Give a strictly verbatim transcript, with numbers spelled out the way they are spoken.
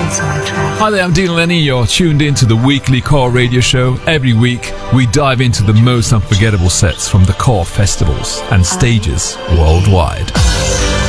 Hi there, I'm Dean Lenny. You're tuned in to the weekly Core Radio Show. Every week, we dive into the most unforgettable sets from the Core festivals and stages worldwide.